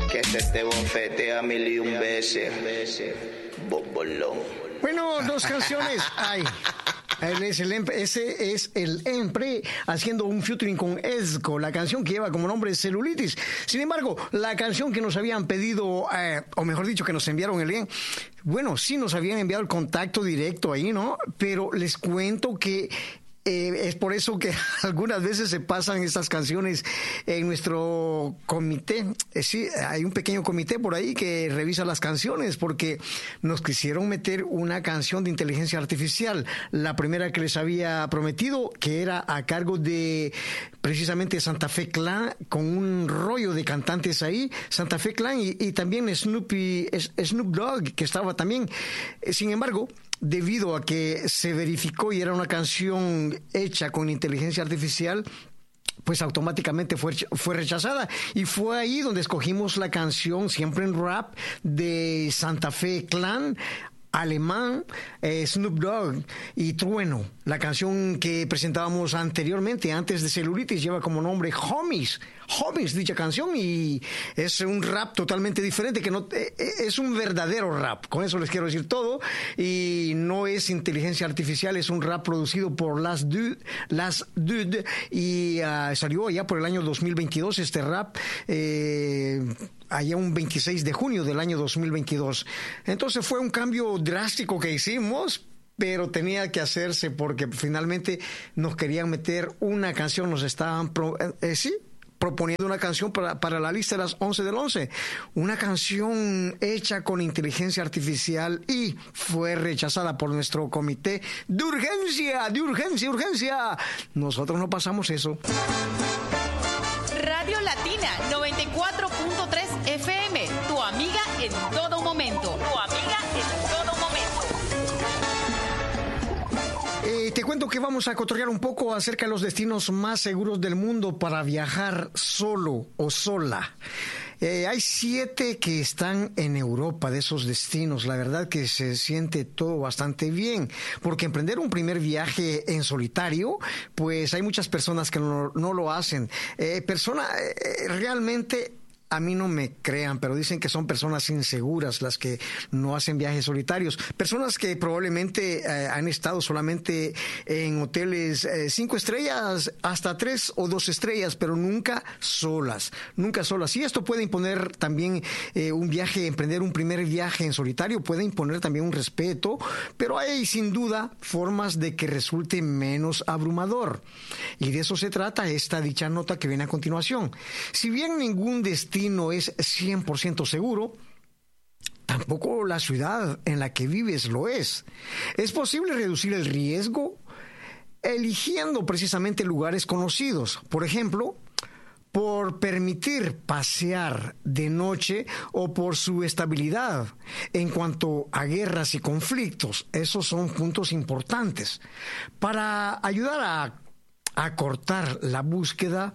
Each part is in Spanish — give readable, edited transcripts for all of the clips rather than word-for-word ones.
Que se te bofetea mil y un veces. Bobolón. Bueno, dos canciones. Ay. Ese es el Empre haciendo un featuring con Esco, la canción que lleva como nombre Celulitis. Sin embargo, la canción que nos habían pedido, o mejor dicho, que nos enviaron el link, bueno, sí nos habían enviado el contacto directo ahí, ¿no? Pero les cuento que es por eso que algunas veces se pasan estas canciones en nuestro comité. Sí, hay un pequeño comité por ahí que revisa las canciones porque nos quisieron meter una canción de inteligencia artificial. La primera que les había prometido, que era a cargo de precisamente Santa Fe Clan, con un rollo de cantantes ahí, Santa Fe Clan y también Snoop Dogg, que estaba también. Sin embargo, debido a que se verificó y era una canción hecha con inteligencia artificial, pues automáticamente fue rechazada. Y fue ahí donde escogimos la canción, siempre en rap, de Santa Fe Clan, Alemán, Snoop Dogg y Trueno. La canción que presentábamos anteriormente, antes de Celulitis, lleva como nombre Homies, dicha canción, y es un rap totalmente diferente, que no es un verdadero rap, con eso les quiero decir todo, y no es inteligencia artificial, es un rap producido por Last Dude, y salió allá por el año 2022 este rap, allá un 26 de junio del año 2022. Entonces fue un cambio drástico que hicimos, pero tenía que hacerse porque finalmente nos querían meter una canción, nos estaban proponiendo una canción para la lista de las 11 del 11. Una canción hecha con inteligencia artificial y fue rechazada por nuestro comité de urgencia. Nosotros no pasamos eso. Radio Latina 94.3 FM, tu amiga en todo momento. Te cuento que vamos a cotorrear un poco acerca de los destinos más seguros del mundo para viajar solo o sola. Hay 7 que están en Europa de esos destinos. La verdad que se siente todo bastante bien, porque emprender un primer viaje en solitario, pues hay muchas personas que no lo hacen. Realmente... A mí no me crean, pero dicen que son personas inseguras las que no hacen viajes solitarios. Personas que probablemente han estado solamente en hoteles 5 estrellas, hasta 3 o 2 estrellas, pero nunca solas. Y esto puede imponer también emprender un primer viaje en solitario, puede imponer también un respeto, pero hay sin duda formas de que resulte menos abrumador. Y de eso se trata esta dicha nota que viene a continuación. Si bien ningún destino es 100% seguro, tampoco la ciudad en la que vives lo es. Es posible reducir el riesgo eligiendo precisamente lugares conocidos. Por ejemplo, por permitir pasear de noche o por su estabilidad en cuanto a guerras y conflictos. Esos son puntos importantes. Para ayudar a acortar la búsqueda,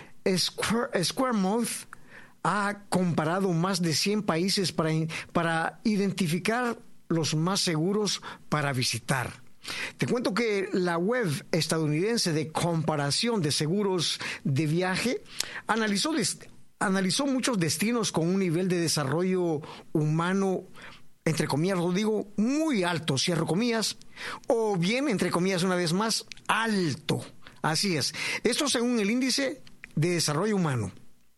SquareMouth ha comparado más de 100 países para identificar los más seguros para visitar. Te cuento que la web estadounidense de comparación de seguros de viaje analizó muchos destinos con un nivel de desarrollo humano, entre comillas lo digo, muy alto, cierro comillas, o bien, entre comillas una vez más, alto. Así es. Esto según el índice de desarrollo humano.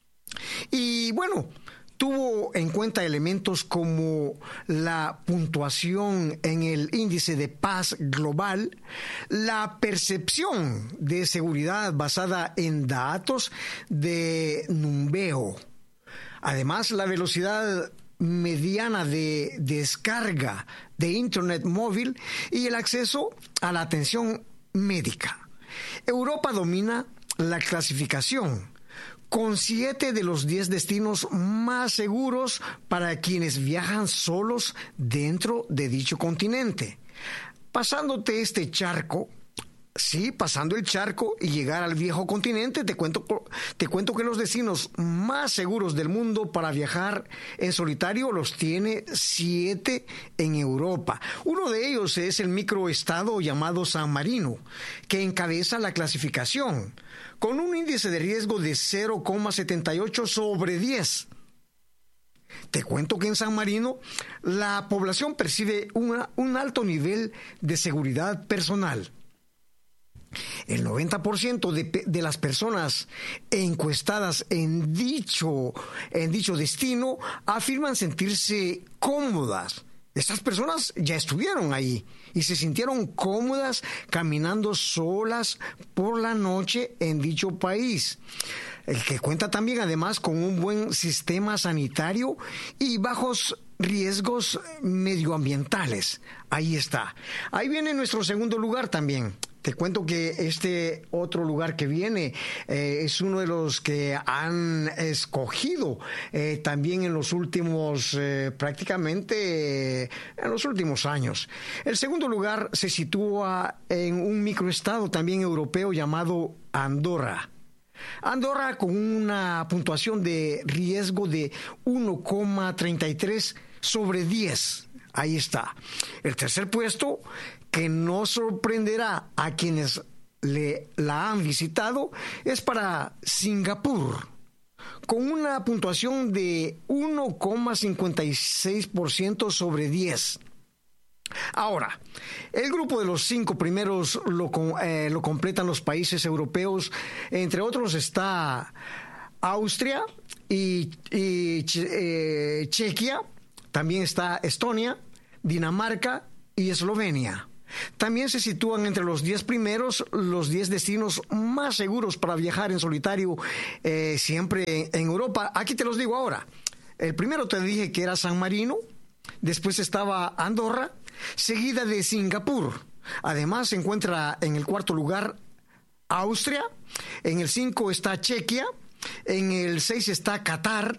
Y bueno, tuvo en cuenta elementos como la puntuación en el índice de paz global, la percepción de seguridad basada en datos de Numbeo, además la velocidad mediana de descarga de internet móvil y el acceso a la atención médica. Europa domina la clasificación con 7 de los 10 destinos más seguros para quienes viajan solos dentro de dicho continente. Pasándote este charco, pasando el charco y llegar al viejo continente, te cuento que los destinos más seguros del mundo para viajar en solitario los tiene 7 en Europa. Uno de ellos es el microestado llamado San Marino, que encabeza la clasificación, con un índice de riesgo de 0,78 sobre 10. Te cuento que en San Marino la población percibe un alto nivel de seguridad personal. El 90% de las personas encuestadas en dicho destino afirman sentirse cómodas. Estas personas ya estuvieron ahí y se sintieron cómodas caminando solas por la noche en dicho país. El que cuenta también además con un buen sistema sanitario y bajos riesgos medioambientales. Ahí está. Ahí viene nuestro segundo lugar también. Te cuento que este otro lugar que viene es uno de los que han escogido también en los últimos, prácticamente en los últimos años. El segundo lugar se sitúa en un microestado también europeo llamado Andorra. Andorra con una puntuación de riesgo de 1,33 sobre 10. Ahí está. El tercer puesto, que no sorprenderá a quienes la han visitado, es para Singapur, con una puntuación de 1,56% sobre 10. Ahora, el grupo de los 5 primeros lo completan los países europeos. Entre otros está Austria y Chequia. También está Estonia, Dinamarca y Eslovenia. También se sitúan entre los 10 primeros los 10 destinos más seguros para viajar en solitario siempre en Europa. Aquí te los digo ahora. El primero te dije que era San Marino, después estaba Andorra, seguida de Singapur. Además se encuentra en el cuarto lugar Austria, en el 5 está Chequia, en el 6 está Qatar,